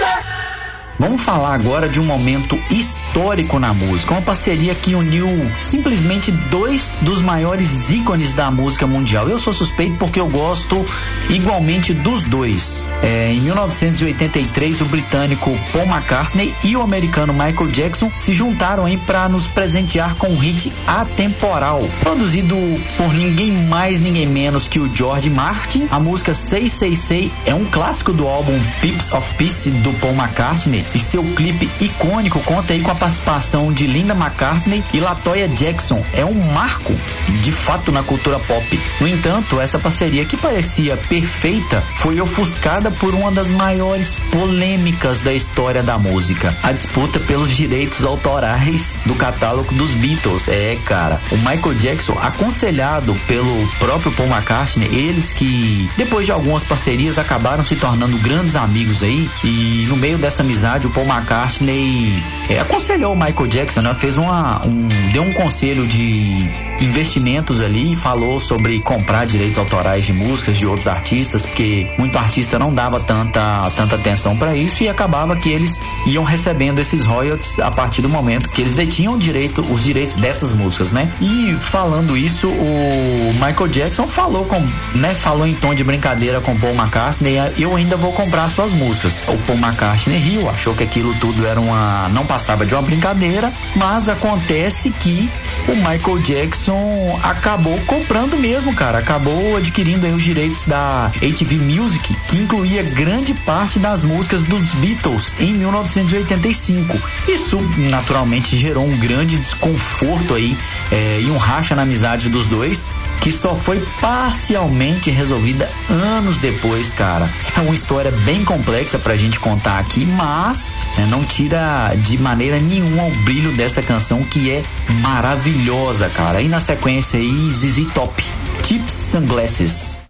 Vamos falar agora de um momento histórico na música, uma parceria que uniu simplesmente dois dos maiores ícones da música mundial. Eu sou suspeito porque eu gosto igualmente dos dois. Em 1983, o britânico Paul McCartney e o americano Michael Jackson se juntaram aí para nos presentear com um hit atemporal. Produzido por ninguém mais, ninguém menos que o George Martin, a música Say Say Say é um clássico do álbum Pieces of Peace do Paul McCartney, e seu clipe icônico conta aí com a participação de Linda McCartney e LaToya Jackson. É um marco, de fato, na cultura pop. No entanto, essa parceria, que parecia perfeita, foi ofuscada por uma das maiores polêmicas da história da música: a disputa pelos direitos autorais do catálogo dos Beatles. Cara, o Michael Jackson, aconselhado pelo próprio Paul McCartney, eles que, depois de algumas parcerias, acabaram se tornando grandes amigos aí, e no meio dessa amizade, o Paul McCartney aconselhou o Michael Jackson, né? Deu um conselho de investimentos ali e falou sobre comprar direitos autorais de músicas de outros artistas, porque muito artista não dava tanta atenção para isso, e acabava que eles iam recebendo esses royalties a partir do momento que eles detinham os direitos dessas músicas, né? E falando isso, o Michael Jackson falou em tom de brincadeira com o Paul McCartney: eu ainda vou comprar suas músicas. O Paul McCartney riu, achou que aquilo tudo era não passava de uma brincadeira, mas acontece que o Michael Jackson acabou comprando mesmo, cara, acabou adquirindo aí os direitos da MTV Music, que incluía grande parte das músicas dos Beatles em 1985. Isso naturalmente gerou um grande desconforto aí, e um racha na amizade dos dois, que só foi parcialmente resolvida anos depois, cara. É uma história bem complexa pra gente contar aqui, mas não tira de maneira nenhuma o brilho dessa canção, que é maravilhosa, cara. E na sequência aí, ZZ Top, Cheap Sunglasses.